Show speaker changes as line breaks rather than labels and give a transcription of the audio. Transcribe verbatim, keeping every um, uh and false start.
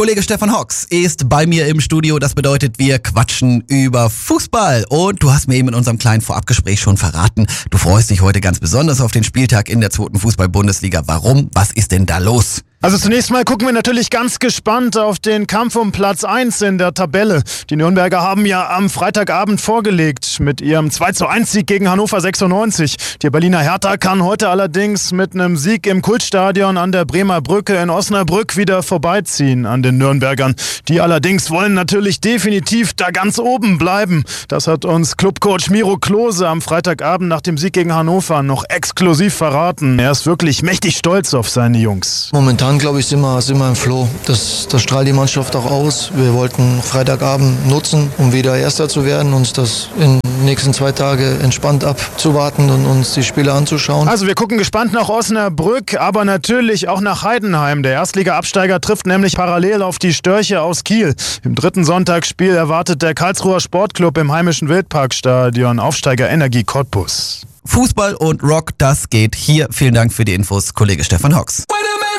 Kollege Stefan Hocks ist bei mir im Studio. Das bedeutet, wir quatschen über Fußball. Und du hast mir eben in unserem kleinen Vorabgespräch schon verraten, du freust dich heute ganz besonders auf den Spieltag in der zweiten Fußball-Bundesliga. Warum? Was ist denn da los?
Also zunächst mal gucken wir natürlich ganz gespannt auf den Kampf um Platz eins in der Tabelle. Die Nürnberger haben ja am Freitagabend vorgelegt mit ihrem zwei zu eins Sieg gegen Hannover sechsundneunzig. Die Berliner Hertha kann heute allerdings mit einem Sieg im Kultstadion an der Bremer Brücke in Osnabrück wieder vorbeiziehen an den Nürnbergern. Die allerdings wollen natürlich definitiv da ganz oben bleiben. Das hat uns Clubcoach Miro Klose am Freitagabend nach dem Sieg gegen Hannover noch exklusiv verraten. Er ist wirklich mächtig stolz auf seine Jungs.
Momentan glaube ich, sind wir, sind wir im Flow. Das, das strahlt die Mannschaft auch aus. Wir wollten Freitagabend nutzen, um wieder Erster zu werden, uns das in den nächsten zwei Tagen entspannt abzuwarten und uns die Spiele anzuschauen.
Also wir gucken gespannt nach Osnabrück, aber natürlich auch nach Heidenheim. Der Erstliga-Absteiger trifft nämlich parallel auf die Störche aus Kiel. Im dritten Sonntagsspiel erwartet der Karlsruher Sportclub im heimischen Wildparkstadion Aufsteiger Energie Cottbus.
Fußball und Rock, das geht hier. Vielen Dank für die Infos, Kollege Stefan Hocks.